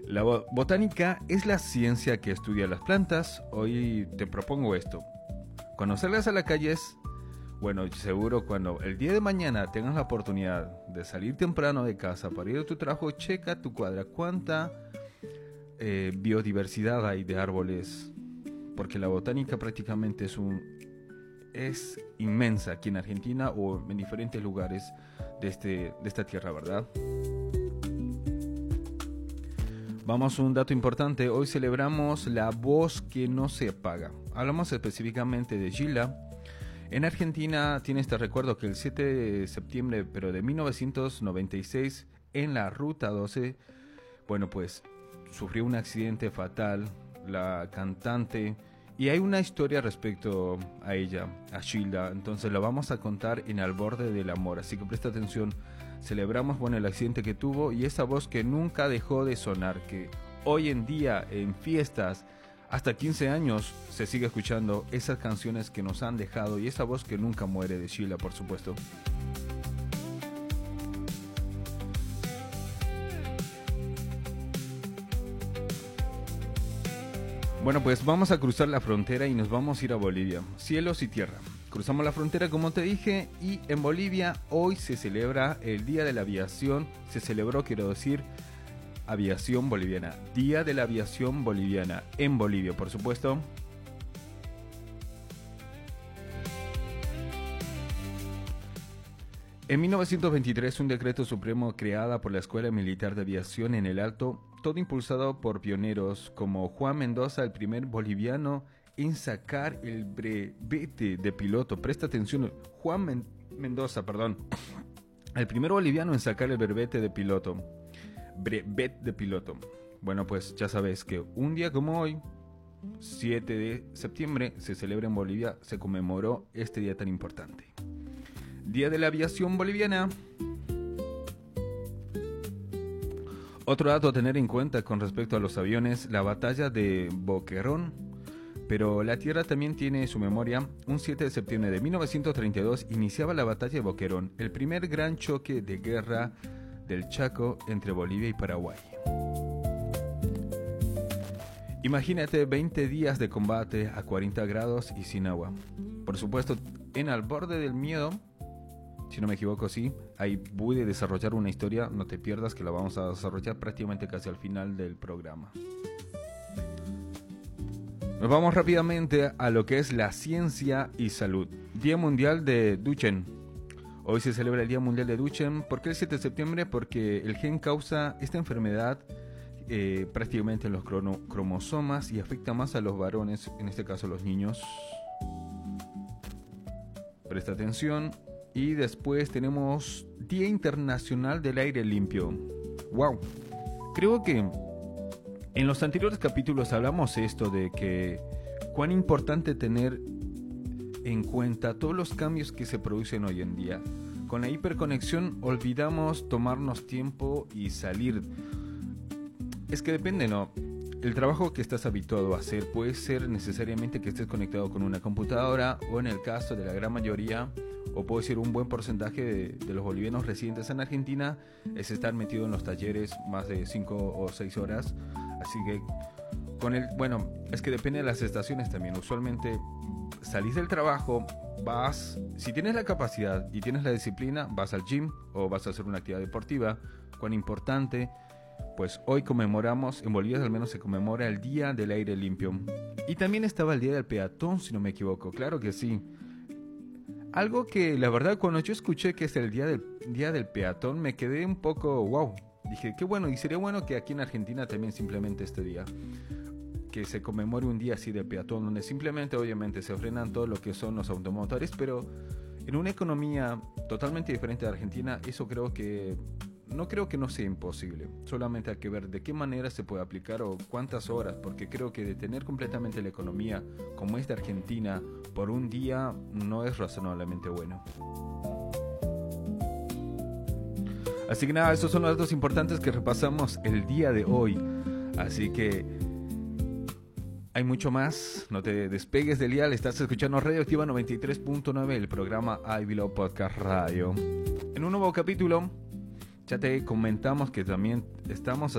La botánica es la ciencia que estudia las plantas. Hoy te propongo esto. Cuando salgas a la calle, bueno, seguro cuando el día de mañana tengas la oportunidad de salir temprano de casa para ir a tu trabajo, checa tu cuadra cuánta biodiversidad hay de árboles, porque la botánica prácticamente es inmensa aquí en Argentina o en diferentes lugares de esta tierra, ¿verdad? Vamos a un dato importante. Hoy celebramos la voz que no se apaga. Hablamos específicamente de Gilda. En Argentina tiene este recuerdo que el 7 de septiembre, pero de 1996, en la Ruta 12, bueno, pues sufrió un accidente fatal la cantante. Y hay una historia respecto a ella, a Gilda. Entonces la vamos a contar en Al Borde del Amor. Así que presta atención. Celebramos, bueno, el accidente que tuvo y esa voz que nunca dejó de sonar, que hoy en día en fiestas, hasta 15 años, se sigue escuchando esas canciones que nos han dejado y esa voz que nunca muere de Sheila, por supuesto. Bueno, pues vamos a cruzar la frontera y nos vamos a ir a Bolivia, cielos y tierra. Cruzamos la frontera, como te dije, y en Bolivia hoy se celebra el Día de la Aviación. Se celebró, quiero decir, Aviación Boliviana. Día de la Aviación Boliviana en Bolivia, por supuesto. En 1923, un decreto supremo creada por la Escuela Militar de Aviación en el Alto, todo impulsado por pioneros como Juan Mendoza, el primer boliviano en sacar el brevete de piloto. Presta atención, Mendoza, el primer boliviano en sacar el brevete de piloto. Brevet de piloto. Bueno, pues ya sabes que un día como hoy, 7 de septiembre, se celebra en Bolivia, se conmemoró este día tan importante. Día de la Aviación Boliviana. Otro dato a tener en cuenta con respecto a los aviones, la batalla de Boquerón. Pero la tierra también tiene su memoria. Un 7 de septiembre de 1932 iniciaba la batalla de Boquerón, el primer gran choque de guerra del Chaco entre Bolivia y Paraguay. Imagínate 20 días de combate a 40 grados y sin agua. Por supuesto, en Al Borde del Miedo, si no me equivoco, sí, ahí pude desarrollar una historia. No te pierdas que la vamos a desarrollar prácticamente casi al final del programa. Nos vamos rápidamente a lo que es la ciencia y salud. Día Mundial de Duchenne. Hoy se celebra el Día Mundial de Duchenne. ¿Por qué el 7 de septiembre? Porque el gen causa esta enfermedad prácticamente en los cromosomas y afecta más a los varones, en este caso los niños. Presta atención. Y después tenemos Día Internacional del Aire Limpio. ¡Wow! Creo que en los anteriores capítulos hablamos esto de que cuán importante tener en cuenta todos los cambios que se producen hoy en día. Con la hiperconexión olvidamos tomarnos tiempo y salir. Es que depende, ¿no? El trabajo que estás habituado a hacer puede ser necesariamente que estés conectado con una computadora o en el caso de la gran mayoría, o puede ser un buen porcentaje de los bolivianos residentes en Argentina, es estar metido en los talleres más de 5 o 6 horas. Así que bueno, es que depende de las estaciones también. Usualmente salís del trabajo, vas, si tienes la capacidad y tienes la disciplina, vas al gym o vas a hacer una actividad deportiva. Cuán importante, pues hoy conmemoramos, en Bolivia al menos se conmemora el Día del Aire Limpio. Y también estaba el Día del Peatón, si no me equivoco, claro que sí. Algo que la verdad cuando yo escuché que es el Día del Peatón me quedé un poco wow. Dije, qué bueno, y sería bueno que aquí en Argentina también simplemente este día, que se conmemore un día así de peatón, donde simplemente obviamente se frenan todo lo que son los automotores, pero en una economía totalmente diferente de Argentina, eso no creo que no sea imposible. Solamente hay que ver de qué manera se puede aplicar o cuántas horas, porque creo que detener completamente la economía como es de Argentina por un día no es razonablemente bueno. Así que nada, estos son los datos importantes que repasamos el día de hoy. Así que hay mucho más, no te despegues del dial, estás escuchando Radioactiva 93.9, el programa I Below Podcast Radio. En un nuevo capítulo, ya te comentamos que también estamos